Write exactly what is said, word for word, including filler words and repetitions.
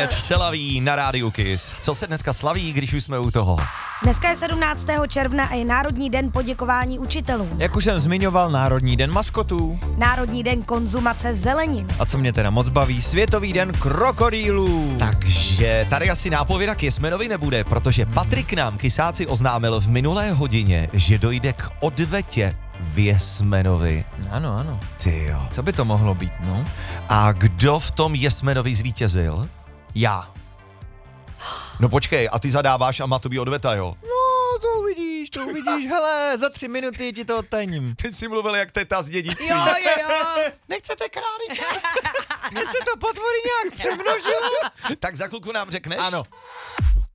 Hned se laví na Rádiu Kiss. Co se dneska slaví, když už jsme u toho? Dneska je sedmnáctého června a je Národní den poděkování učitelům. Jak už jsem zmiňoval, Národní den maskotů. Národní den konzumace zelenin. A co mě teda moc baví, Světový den krokodýlů. Takže tady asi nápověda k Jesmenovi nebude, protože Patrik nám kysáci oznámil v minulé hodině, že dojde k odvetě v Jesmenovi. Ano, ano. Tyjo. Co by to mohlo být, no? A kdo v tom Jesmenovi zvítězil? Já. No počkej, a ty zadáváš a má to být odveta, jo? No, to uvidíš, to uvidíš. Hele, za tři minuty ti to odtajním. Teď jsi mluvil jak teta z dědictví. Jo, jo, jo. Nechcete králíka? Mně se to potvory nějak přemnožilo. Tak za chvilku nám řekneš? Ano.